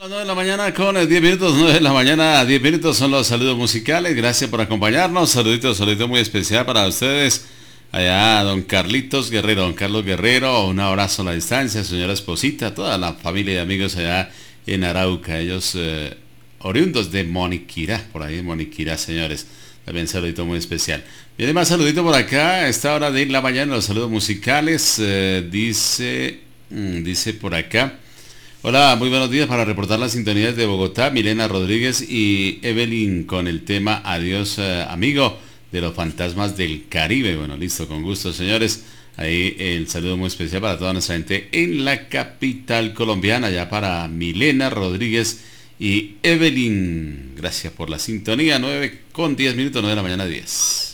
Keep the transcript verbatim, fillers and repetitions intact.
nueve de la mañana con diez minutos, nueve de la mañana, diez minutos son los saludos musicales. Gracias por acompañarnos. Saludito, saludito muy especial para ustedes. Allá, don Carlitos Guerrero, don Carlos Guerrero, un abrazo a la distancia, señora esposita, toda la familia y amigos allá en Arauca. Ellos eh, oriundos de Moniquirá, por ahí en Moniquirá, señores. También saludito muy especial. Viene más saludito por acá, a esta hora de la mañana, los saludos musicales. Eh, dice, mm, dice por acá. Hola, muy buenos días para reportar las sintonías de Bogotá, Milena Rodríguez y Evelyn con el tema Adiós eh, amigo de los fantasmas del Caribe. Bueno, listo, con gusto, señores. Ahí el saludo muy especial para toda nuestra gente en la capital colombiana, ya para Milena Rodríguez y Evelyn. Gracias por la sintonía, nueve con diez minutos, nueve de la mañana diez.